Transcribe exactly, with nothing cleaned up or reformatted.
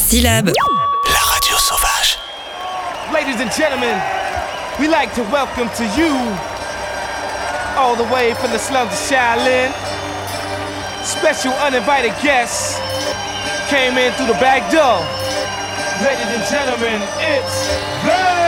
Syllab. La radio sauvage. Ladies and gentlemen, we like to welcome to you, all the way from the slums of Shaolin, special uninvited guests came in through the back door. Ladies and gentlemen, it's the